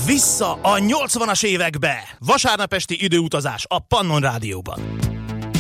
Vissza a 80-as évekbe! Vasárnap esti időutazás a Pannon Rádióban.